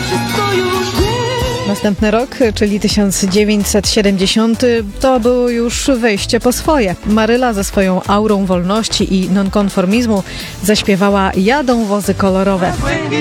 wszystko już wiem. Następny rok, czyli 1970, to było już wejście po swoje. Maryla ze swoją aurą wolności i nonkonformizmu zaśpiewała Jadą wozy kolorowe.